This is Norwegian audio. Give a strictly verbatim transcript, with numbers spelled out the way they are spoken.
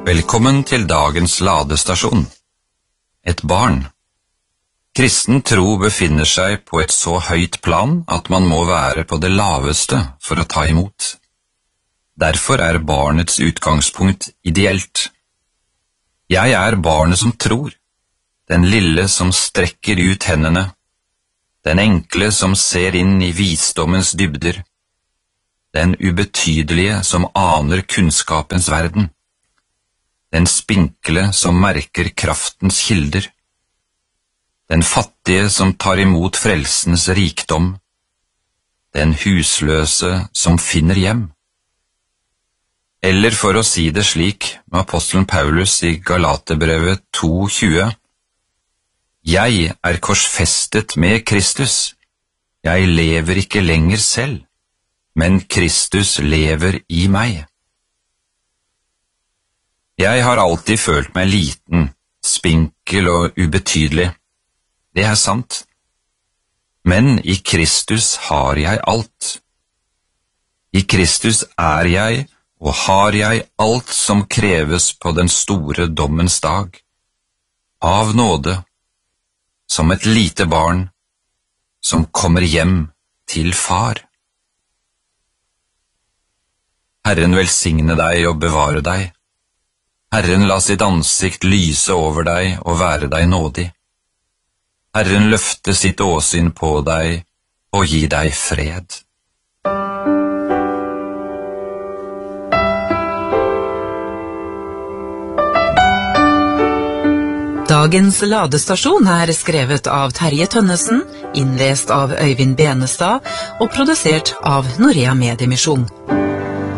Velkommen til dagens ladestasjon. Et barn. Kristen tro befinner seg på et så høyt plan at man må være på det laveste for å ta imot. Derfor er barnets utgangspunkt ideelt. Jeg er barnet som tror, den lille som strekker ut hendene, den enkle som ser inn i visdommens dybder, den ubetydelige som aner kunnskapens verden, den spinkle som merker kraftens kilder, den fattige som tar imot frelsens rikdom, den husløse som finner hjem. Eller for å si det slik med apostelen Paulus i Galaterbrevet to tjue, Jeg er korsfestet med Kristus, jeg lever ikke lenger selv, men Kristus lever i meg. Jeg har alltid følt meg liten, spinkel og ubetydelig. Det er sant. Men i Kristus har jeg alt. I Kristus er jeg og har jeg alt som kreves på den store dommens dag. Av nåde, som et lite barn, som kommer hjem til far. Herren velsigne deg og bevare deg. Herren la sitt ansikt lyse over deg og være deg nådig. Herren løfte sitt åsyn på deg og gi deg fred. Dagens ladestasjon er skrevet av Terje Tønnesen, innlest av Øyvind Benestad og produsert av Norea Mediemisjon.